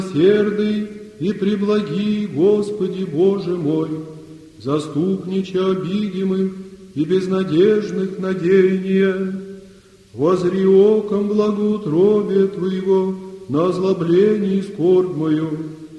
Милосердный и преблагий, Господи Боже мой, заступниче обидимых и безнадежных надеяния, возри оком благоутробия Твоего на озлобление и скорбь мою,